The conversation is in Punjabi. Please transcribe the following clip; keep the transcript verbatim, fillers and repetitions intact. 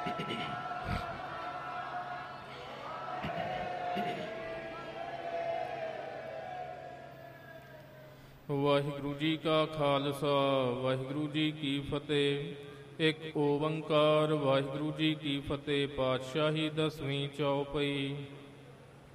ਵਾਹਿਗੁਰੂ ਜੀ ਕਾ ਖਾਲਸਾ, ਵਾਹਿਗੁਰੂ ਜੀ ਕੀ ਫਤਿਹ। ਇੱਕ ਓੰਕਾਰ ਵਾਹਿਗੁਰੂ ਜੀ ਕੀ ਫਤਿਹ। ਪਾਤਸ਼ਾਹੀ ਦਸਵੀਂ ਚੌਪਈ।